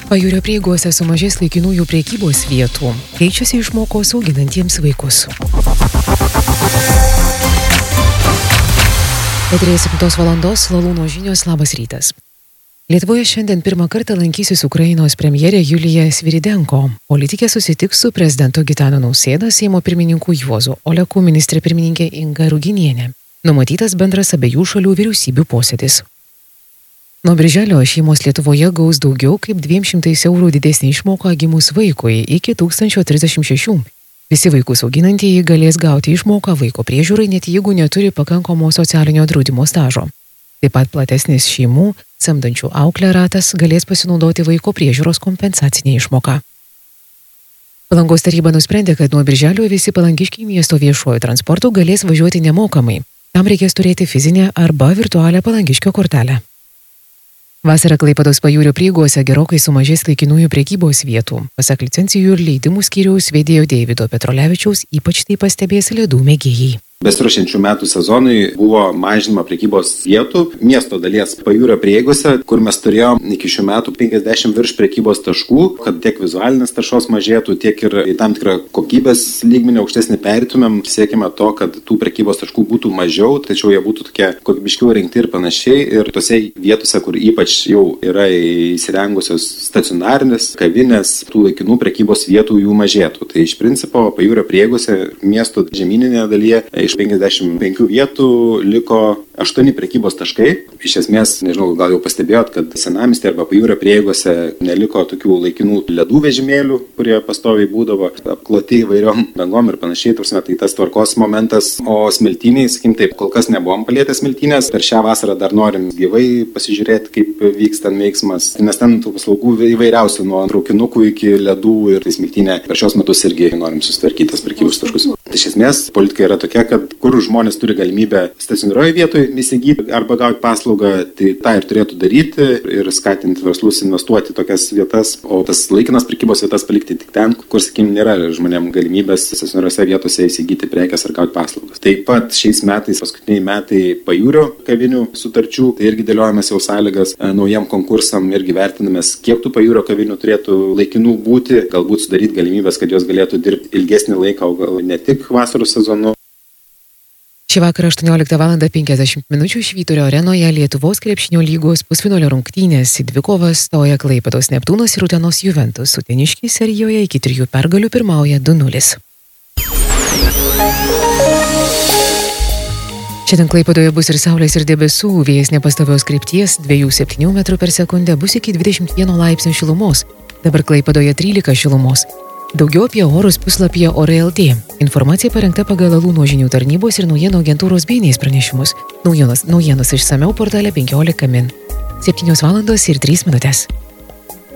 Pajūrio prieigose sumažės laikinųjų prekybos vietų. Keičiasi išmokos auginantiems vaikus. Eterėje 7 valandos Lalūno žinios, labas rytas. Lietuvoje šiandien pirmą kartą lankysis Ukrainos premjerė Julija Sviridenko. Politikė susitiks su prezidento Gitano Nausėda, Seimo pirmininku Juozu Oleku, ministrė pirmininkė Inga Ruginienė. Numatytas bendras abiejų šalių vyriausybių posėdis. Nuo birželio šeimos Lietuvoje gaus daugiau kaip 200 eurų didesnį išmoką gimus vaikui iki 1036. Visi vaikus auginantieji galės gauti išmoką vaiko priežiūrai, net jeigu neturi pakankamo socialinio draudimo stažo. Taip pat platesnis šeimų, samdančių auklę ratas galės pasinaudoti vaiko priežiūros kompensacinė išmoka. Palangos taryba nusprendė, kad nuo birželio visi palangiškiai miesto viešuoju transportu galės važiuoti nemokamai. Tam reikės turėti fizinę arba virtualią palangiškio kortelę. Vasarą Klaipėdos pajūrio prieigose gerokai sumažės laikinųjų prekybos vietų. Pasak licencijų ir leidimų skyriaus vedėjo Deivido Petrolevičiaus, ypač tai pastebės ledų mėgėjai. Besiruošiančių metų sezonui buvo mažinama prekybos vietų miesto dalies pajūrio prieigose, kur mes turėjom iki šių metų 50 virš prekybos taškų, kad tiek vizualinės taršos mažėtų, tiek ir į tam tikrą kokybės lygmenį aukštesnį pereitumėm. Siekime to, kad tų prekybos taškų būtų mažiau, tačiau jie būtų tokie kokybiškiau rinkti ir panašiai. Ir tose vietose, kur ypač jau yra įsirengusios stacionarinės kavinės, tų laikinų prekybos vietų jų mažėtų. Tai iš principo pajūrio prieigose miesto žemyninėje dalyje iš 55 vietų liko 8 prekybos taškai. Iš esmės, nežinau, gal jau pastebėjot, kad senamiesty arba pajūrio prieigose neliko tokių laikinų ledų vežimėlių, kurie pastoviai būdavo apkloti įvairiom dangom ir panašiai. Tai tas tvarkos momentas. O smiltyniai, sakykim taip, kol kas nebuvom palietę smiltynės. Per šią vasarą dar norim gyvai pasižiūrėti, kaip vyks ten veiksmas. Nes ten tų paslaugų įvairiausių, nuo traukinukų iki ledų, ir tai smiltynė per šios metus irgi norim susitvarkyti tas prekybos taškus. Iš esmės, politika yra tokia, kad kur žmonės turi galimybę stacionarioje vietoje įsigyti arba gauti paslaugą, tai tą ir turėtų daryti ir skatinti verslus investuoti tokias vietas, o tas laikinas prekybos vietas palikti tik ten, kur, sakykim, nėra žmonėm galimybės stacionariose vietose įsigyti prekes ar gauti paslaugas. Taip pat šiais metais, paskutiniai metai pajūrio kavinių sutarčių, tai irgi dėliojamės jau sąlygas naujam konkursam, irgi vertinamės, kiek tų pajūrio kavinių turėtų laikinų būti, galbūt sudaryti galimybės, kad jos galėtų dirbti ilgesnį laiką, o gal ne tik vasaros sezonu. Šį vakarą 18:50 Švyturio arenoje Lietuvos krepšinio lygos pusfinalio rungtynės į dvikovą stoja Klaipėdos Neptūnas ir Utenos Juventus. Uteniškiai serijoje iki 3 pergalių pirmauja 2-0. Šiandien Klaipėdoje bus ir saulės ir debesų, vėjas nepastovios krypties 2,7 metrų per sekundę, bus iki 21 laipsnių šilumos. Dabar Klaipėdoje 13 šilumos. Daugiau apie orus puslapyje Orai.lt. Informacija parengta pagal Lalūno žinių tarnybos ir naujienų agentūros BNS pranešimus. Naujienos išsamiau portale 15 min. 7 valandos ir 3 minutės.